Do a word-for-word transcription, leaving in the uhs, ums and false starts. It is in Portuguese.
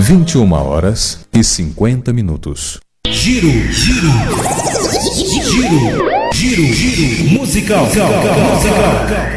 vinte e uma horas e cinquenta minutos. Giro, giro, giro, giro, giro, musical, musical.